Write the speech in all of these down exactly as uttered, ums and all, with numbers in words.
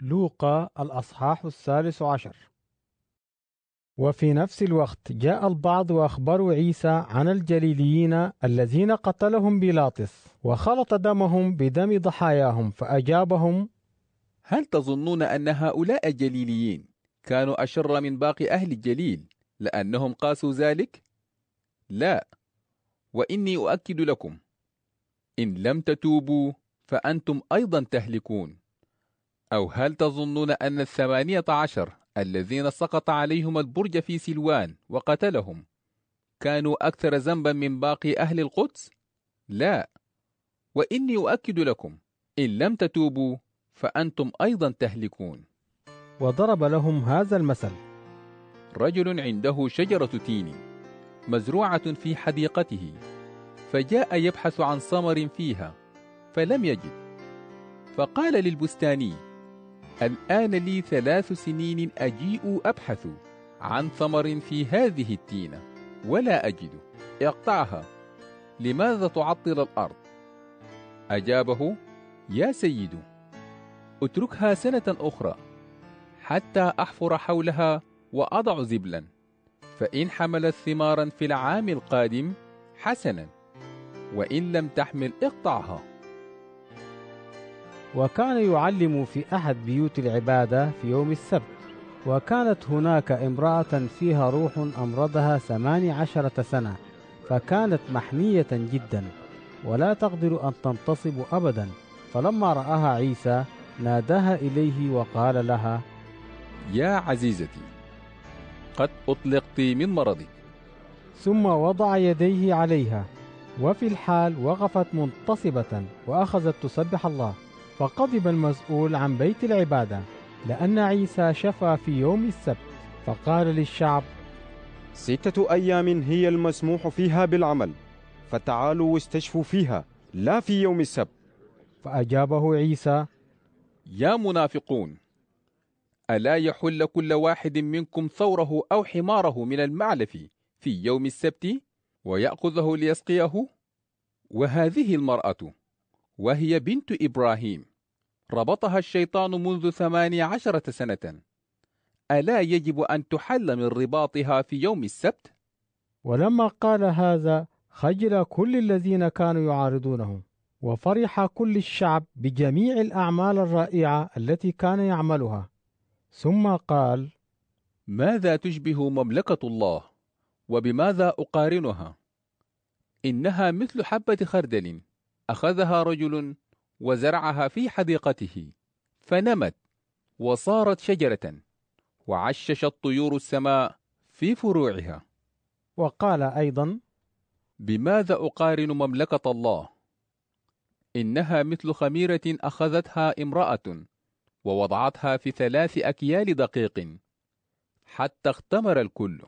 لوقا الأصحاح الثالث عشر. وفي نفس الوقت جاء البعض وأخبروا عيسى عن الجليليين الذين قتلهم بيلاطس وخلط دمهم بدم ضحاياهم، فأجابهم: هل تظنون أن هؤلاء الجليليين كانوا أشر من باقي أهل الجليل لأنهم قاسوا ذلك؟ لا، وإني أؤكد لكم إن لم تتوبوا فأنتم أيضا تهلكون. أو هل تظنون أن الثمانية عشر الذين سقط عليهم البرج في سلوان وقتلهم كانوا أكثر ذنبا من باقي أهل القدس؟ لا، وإني أؤكد لكم إن لم تتوبوا فأنتم أيضا تهلكون. وضرب لهم هذا المثل: رجل عنده شجرة تين مزروعة في حديقته، فجاء يبحث عن ثمر فيها فلم يجد، فقال للبستاني: الآن لي ثلاث سنين أجيء أبحث عن ثمر في هذه التينة ولا أجد، اقطعها، لماذا تعطل الأرض؟ أجابه: يا سيد، اتركها سنة أخرى حتى أحفر حولها وأضع زبلا، فإن حملت ثمارا في العام القادم حسنا، وإن لم تحمل اقطعها. وكان يعلم في أحد بيوت العبادة في يوم السبت، وكانت هناك امرأة فيها روح أمرضها ثماني عشرة سنة، فكانت محنية جدا ولا تقدر أن تنتصب أبدا. فلما رآها عيسى ناداها إليه وقال لها: يا عزيزتي، قد أطلقت من مرضك. ثم وضع يديه عليها، وفي الحال وقفت منتصبة وأخذت تسبح الله. فغضب المسؤول عن بيت العبادة لأن عيسى شفى في يوم السبت، فقال للشعب: ستة أيام هي المسموح فيها بالعمل، فتعالوا واستشفوا فيها، لا في يوم السبت. فأجابه عيسى: يا منافقون، ألا يحل كل واحد منكم ثوره أو حماره من المعلف في يوم السبت ويأخذه ليسقيه؟ وهذه المرأة وهي بنت إبراهيم ربطها الشيطان منذ ثماني عشرة سنة، ألا يجب أن تحل من رباطها في يوم السبت؟ ولما قال هذا خجل كل الذين كانوا يعارضونه، وفرح كل الشعب بجميع الأعمال الرائعة التي كان يعملها. ثم قال: ماذا تشبه مملكة الله، وبماذا أقارنها؟ إنها مثل حبة خردل أخذها رجل وزرعها في حديقته، فنمت وصارت شجرة، وعششت طيور السماء في فروعها. وقال أيضا: بماذا أقارن مملكة الله؟ إنها مثل خميرة أخذتها امرأة ووضعتها في ثلاث أكيال دقيق حتى اختمر الكل.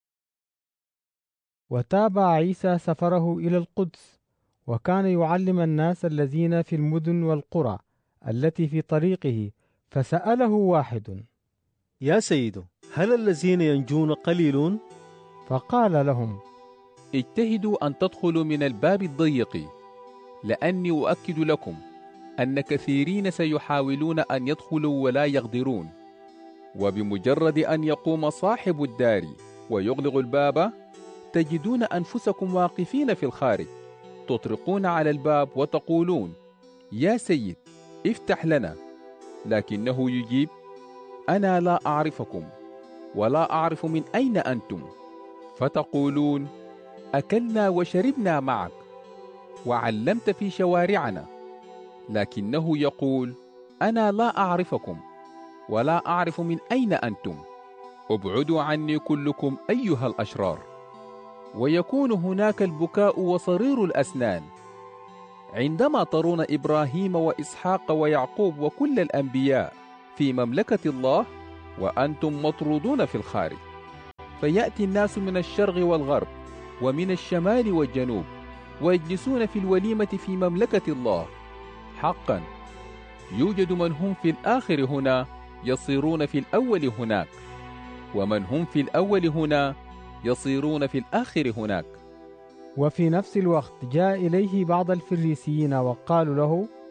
وتابع عيسى سفره إلى القدس، وكان يعلم الناس الذين في المدن والقرى التي في طريقه. فسأله واحد: يا سيد، هل الذين ينجون قليلون؟ فقال لهم: اجتهدوا أن تدخلوا من الباب الضيق، لأني أؤكد لكم أن كثيرين سيحاولون أن يدخلوا ولا يقدرون، وبمجرد أن يقوم صاحب الدار ويغلق الباب تجدون أنفسكم واقفين في الخارج، تطرقون على الباب وتقولون: يا سيد، افتح لنا. لكنه يجيب: أنا لا أعرفكم ولا أعرف من أين أنتم. فتقولون: أكلنا وشربنا معك وعلمت في شوارعنا. لكنه يقول: أنا لا أعرفكم ولا أعرف من أين أنتم، ابعدوا عني كلكم أيها الأشرار. ويكون هناك البكاء وصرير الأسنان عندما ترون إبراهيم وإسحاق ويعقوب وكل الأنبياء في مملكة الله وأنتم مطرودون في الخارج. فيأتي الناس من الشرق والغرب ومن الشمال والجنوب ويجلسون في الوليمة في مملكة الله. حقا يوجد من هم في الآخر هنا يصيرون في الأول هناك، ومن هم في الأول هنا يصيرون في الآخر هناك. وفي نفس الوقت جاء إليه بعض الفريسيين وقالوا له: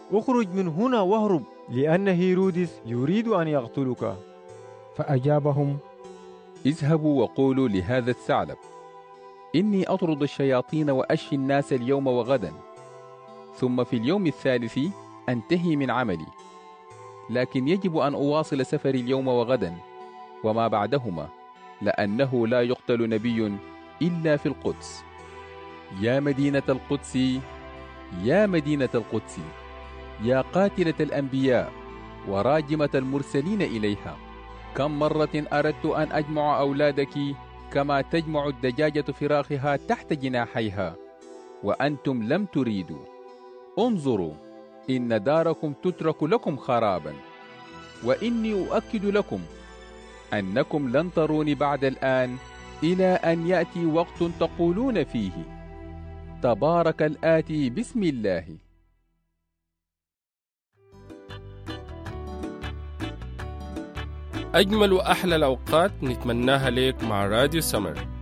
اخرج من هنا واهرب، لأن هيرودس يريد أن يقتلك. فأجابهم: اذهبوا وقولوا لهذا الثعلب: إني أطرد الشياطين وأشفي الناس اليوم وغدا، ثم في اليوم الثالث أنتهي من عملي. لكن يجب أن أواصل سفري اليوم وغدا وما بعدهما، لأنه لا يقتل نبي إلا في القدس. يا مدينة القدس، يا مدينة القدس، يا قاتلة الأنبياء وراجمة المرسلين إليها، كم مرة أردت أن أجمع أولادك كما تجمع الدجاجة فراخها تحت جناحيها، وأنتم لم تريدوا. انظروا، إن داركم تترك لكم خرابا، وإني أؤكد لكم أنكم لن تروني بعد الآن إلى أن يأتي وقت تقولون فيه: تبارك الآتي بسم الله. أجمل وأحلى الأوقات نتمناها لك مع راديو سمر.